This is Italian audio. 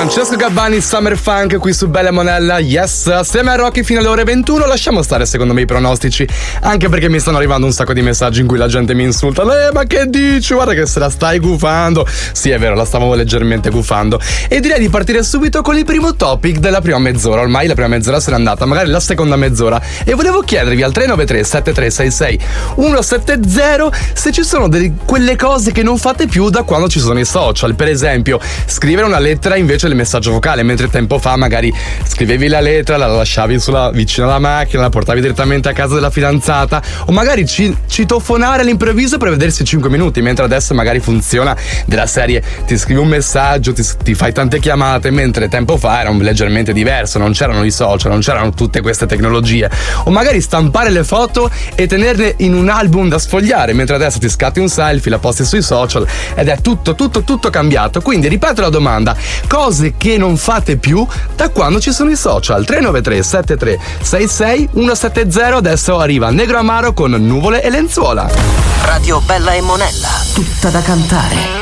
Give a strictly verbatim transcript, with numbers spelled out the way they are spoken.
Francesco Gabbani, Summer Funk qui su Bella Monella. Yes, assieme a Rocky fino alle ore ventuno. Lasciamo stare secondo me i pronostici, anche perché mi stanno arrivando un sacco di messaggi in cui la gente mi insulta. Eh, ma che dici? Guarda che se la stai gufando. Sì, è vero, la stavo leggermente gufando. E direi di partire subito con il primo topic della prima mezz'ora. Ormai la prima mezz'ora se n'è andata, magari la seconda mezz'ora. E volevo chiedervi al tre nove tre sette tre sei sei uno sette zero se ci sono delle, quelle cose che non fate più da quando ci sono i social. Per esempio, scrivere una lettera invece del messaggio vocale, mentre tempo fa magari scrivevi la lettera, la lasciavi sulla, vicino alla macchina, la portavi direttamente a casa della fidanzata, o magari ci, citofonare all'improvviso per vedersi cinque minuti, mentre adesso magari funziona della serie ti scrivi un messaggio, ti, ti fai tante chiamate, mentre tempo fa era un, leggermente diverso, non c'erano i social, non c'erano tutte queste tecnologie. O magari stampare le foto e tenerle in un album da sfogliare, mentre adesso ti scatti un selfie, la posti sui social ed è tutto tutto tutto cambiato. Quindi ripeto la domanda: cose che non fate più da quando ci sono i social. Tre nove tre sette tre sei sei uno sette zero. Adesso arriva Negro Amaro con Nuvole e Lenzuola. Radio Bella e Monella, tutta da cantare.